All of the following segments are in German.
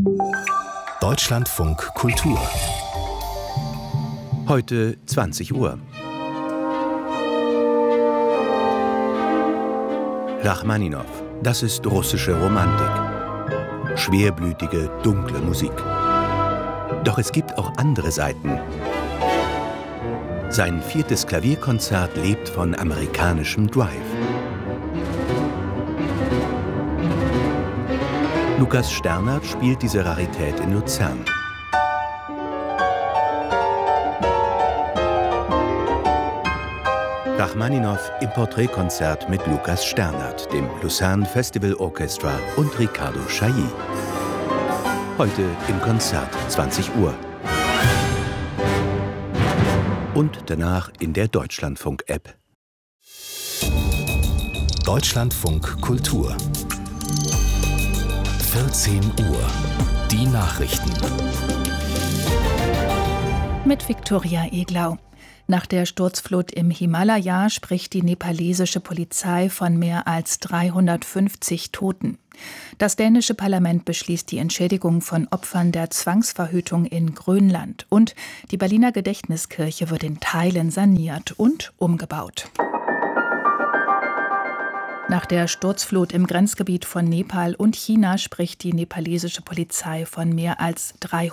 Deutschlandfunk Kultur. Heute 20 Uhr. Rachmaninow, das ist russische Romantik. Schwerblütige, dunkle Musik. Doch es gibt auch andere Seiten. Sein 4. Klavierkonzert lebt von amerikanischem Drive. Lukas Sternert spielt diese Rarität in Luzern. Rachmaninow im Porträtkonzert mit Lukas Sternert, dem Lucerne Festival Orchestra und Riccardo Chailly. Heute im Konzert 20 Uhr. Und danach in der Deutschlandfunk-App. Deutschlandfunk Kultur. 14 Uhr. Die Nachrichten. Mit Viktoria Eglau. Nach der Sturzflut im Himalaya spricht die nepalesische Polizei von mehr als 350 Toten. Das dänische Parlament beschließt die Entschädigung von Opfern der Zwangsverhütung in Grönland. Und die Berliner Gedächtniskirche wird in Teilen saniert und umgebaut. Nach der Sturzflut im Grenzgebiet von Nepal und China spricht die nepalesische Polizei von mehr als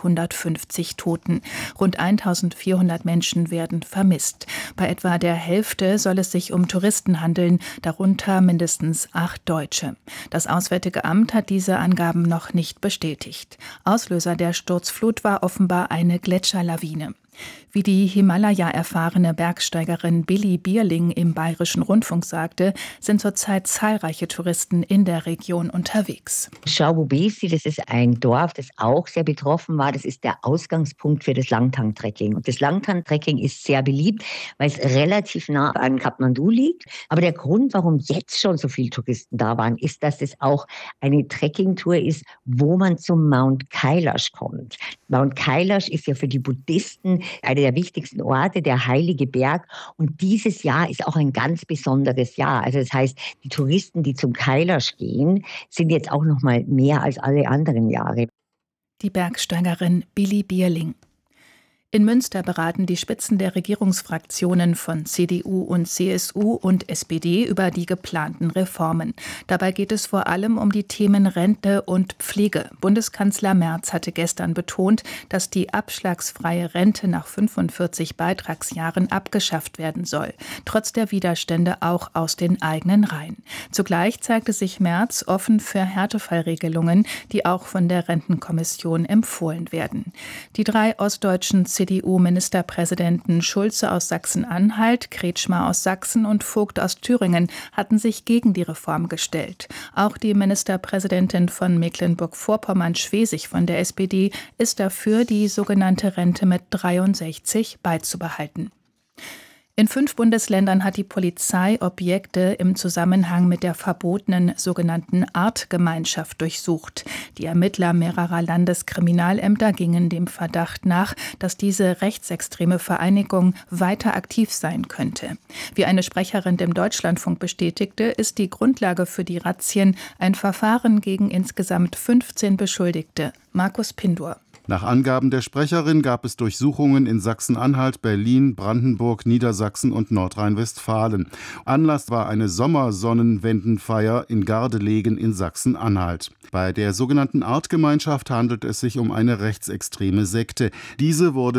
350 Toten. Rund 1400 Menschen werden vermisst. Bei etwa der Hälfte soll es sich um Touristen handeln, darunter mindestens 8 Deutsche. Das Auswärtige Amt hat diese Angaben noch nicht bestätigt. Auslöser der Sturzflut war offenbar eine Gletscherlawine. Wie die Himalaya-erfahrene Bergsteigerin Billy Bierling im Bayerischen Rundfunk sagte, sind zurzeit zahlreiche Touristen in der Region unterwegs. Schaububesi, das ist ein Dorf, das auch sehr betroffen war. Das ist der Ausgangspunkt für das Langtang-Trekking. Und das Langtang-Trekking ist sehr beliebt, weil es relativ nah an Kathmandu liegt. Aber der Grund, warum jetzt schon so viele Touristen da waren, ist, dass es auch eine Trekkingtour ist, wo man zum Mount Kailash kommt. Mount Kailash ist ja für die Buddhisten einer der wichtigsten Orte, der heilige Berg. Und dieses Jahr ist auch ein ganz besonderes Jahr. Also das heißt, die Touristen, die zum Kailash gehen, sind jetzt auch noch mal mehr als alle anderen Jahre. Die Bergsteigerin Billy Bierling. In Münster beraten die Spitzen der Regierungsfraktionen von CDU und CSU und SPD über die geplanten Reformen. Dabei geht es vor allem um die Themen Rente und Pflege. Bundeskanzler Merz hatte gestern betont, dass die abschlagsfreie Rente nach 45 Beitragsjahren abgeschafft werden soll, trotz der Widerstände auch aus den eigenen Reihen. Zugleich zeigte sich Merz offen für Härtefallregelungen, die auch von der Rentenkommission empfohlen werden. Die 3 ostdeutschen CDU-Ministerpräsidenten Schulze aus Sachsen-Anhalt, Kretschmer aus Sachsen und Vogt aus Thüringen hatten sich gegen die Reform gestellt. Auch die Ministerpräsidentin von Mecklenburg-Vorpommern-Schwesig von der SPD ist dafür, die sogenannte Rente mit 63 beizubehalten. In 5 Bundesländern hat die Polizei Objekte im Zusammenhang mit der verbotenen sogenannten Artgemeinschaft durchsucht. Die Ermittler mehrerer Landeskriminalämter gingen dem Verdacht nach, dass diese rechtsextreme Vereinigung weiter aktiv sein könnte. Wie eine Sprecherin dem Deutschlandfunk bestätigte, ist die Grundlage für die Razzien ein Verfahren gegen insgesamt 15 Beschuldigte. Markus Pindur. Nach Angaben der Sprecherin gab es Durchsuchungen in Sachsen-Anhalt, Berlin, Brandenburg, Niedersachsen und Nordrhein-Westfalen. Anlass war eine Sommersonnenwendenfeier in Gardelegen in Sachsen-Anhalt. Bei der sogenannten Artgemeinschaft handelt es sich um eine rechtsextreme Sekte. Diese wurde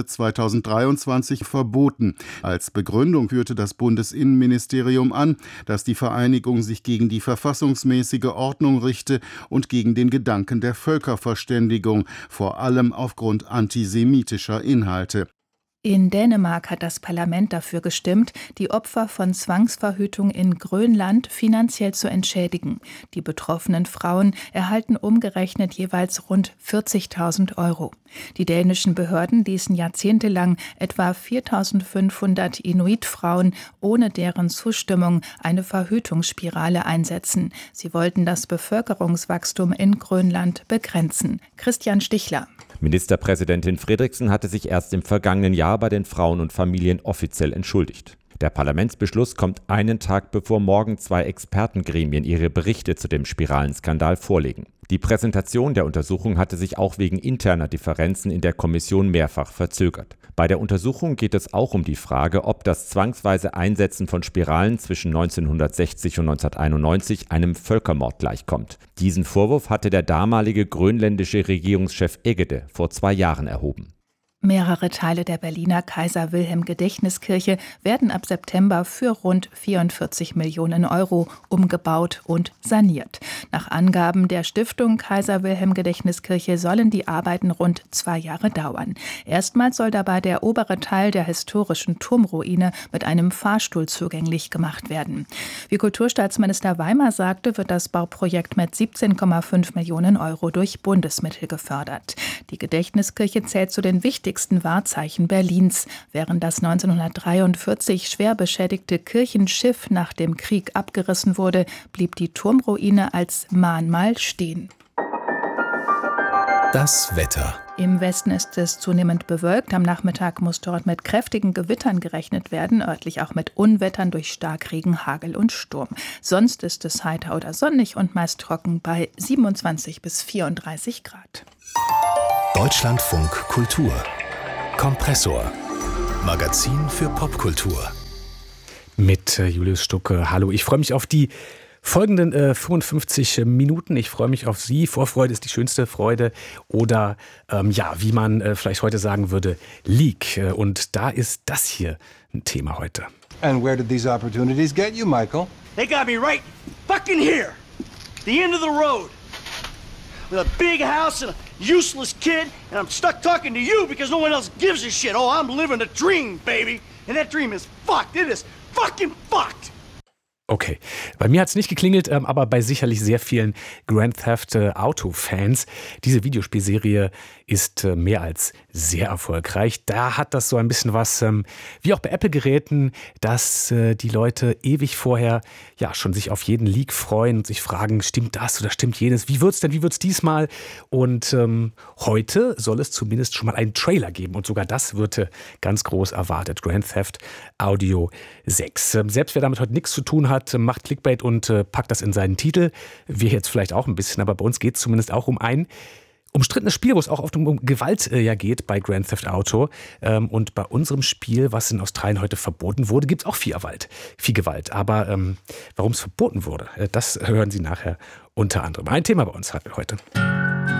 2023 verboten. Als Begründung führte das Bundesinnenministerium an, dass die Vereinigung sich gegen die verfassungsmäßige Ordnung richte und gegen den Gedanken der Völkerverständigung, vor allem aufgrund antisemitischer Inhalte. In Dänemark hat das Parlament dafür gestimmt, die Opfer von Zwangsverhütung in Grönland finanziell zu entschädigen. Die betroffenen Frauen erhalten umgerechnet jeweils rund 40.000 €. Die dänischen Behörden ließen jahrzehntelang etwa 4.500 Inuit-Frauen ohne deren Zustimmung eine Verhütungsspirale einsetzen. Sie wollten das Bevölkerungswachstum in Grönland begrenzen. Christian Stichler. Ministerpräsidentin Fredriksen hatte sich erst im vergangenen Jahr bei den Frauen und Familien offiziell entschuldigt. Der Parlamentsbeschluss kommt einen Tag bevor morgen 2 Expertengremien ihre Berichte zu dem Spiralenskandal vorlegen. Die Präsentation der Untersuchung hatte sich auch wegen interner Differenzen in der Kommission mehrfach verzögert. Bei der Untersuchung geht es auch um die Frage, ob das zwangsweise Einsetzen von Spiralen zwischen 1960 und 1991 einem Völkermord gleichkommt. Diesen Vorwurf hatte der damalige grönländische Regierungschef Egede vor 2 Jahren erhoben. Mehrere Teile der Berliner Kaiser-Wilhelm-Gedächtniskirche werden ab September für rund 44 Millionen Euro umgebaut und saniert. Nach Angaben der Stiftung Kaiser-Wilhelm-Gedächtniskirche sollen die Arbeiten rund 2 Jahre dauern. Erstmals soll dabei der obere Teil der historischen Turmruine mit einem Fahrstuhl zugänglich gemacht werden. Wie Kulturstaatsminister Weimer sagte, wird das Bauprojekt mit 17,5 Millionen Euro durch Bundesmittel gefördert. Die Gedächtniskirche zählt zu den wichtigsten Wahrzeichen Berlins. Während das 1943 schwer beschädigte Kirchenschiff nach dem Krieg abgerissen wurde, blieb die Turmruine als Mahnmal stehen. Das Wetter. Im Westen ist es zunehmend bewölkt. Am Nachmittag muss dort mit kräftigen Gewittern gerechnet werden, örtlich auch mit Unwettern durch Starkregen, Hagel und Sturm. Sonst ist es heiter oder sonnig und meist trocken bei 27 bis 34 Grad. Deutschlandfunk Kultur. Kompressor. Magazin für Popkultur. Mit Julius Stucke. Hallo, ich freue mich auf die folgenden 55 Minuten. Ich freue mich auf Sie. Vorfreude ist die schönste Freude. Oder, wie man vielleicht heute sagen würde, Leak. Und da ist das hier ein Thema heute. And where did these opportunities get you, Michael? They got me right fucking here. The end of the road. With a big house and a useless kid, and I'm stuck talking to you because no one else gives a shit. Oh, I'm living a dream, baby. And that dream is fucked. It is fucking fucked. Okay, bei mir hat es nicht geklingelt, aber bei sicherlich sehr vielen Grand Theft Auto-Fans. Diese Videospielserie ist mehr als sehr erfolgreich. Da hat das so ein bisschen was, wie auch bei Apple-Geräten, dass die Leute ewig vorher schon sich auf jeden Leak freuen und sich fragen, stimmt das oder stimmt jenes? Wie wird's denn? Wie wird's diesmal? Und heute soll es zumindest schon mal einen Trailer geben und sogar das wird ganz groß erwartet. Grand Theft Audio 6. Selbst wer damit heute nichts zu tun hat, macht Clickbait und packt das in seinen Titel. Wir jetzt vielleicht auch ein bisschen, aber bei uns geht es zumindest auch um ein umstrittenes Spiel, wo es auch oft um Gewalt geht bei Grand Theft Auto. Und bei unserem Spiel, was in Australien heute verboten wurde, gibt es auch viel Gewalt. Aber warum es verboten wurde, das hören Sie nachher unter anderem. Ein Thema bei uns heute.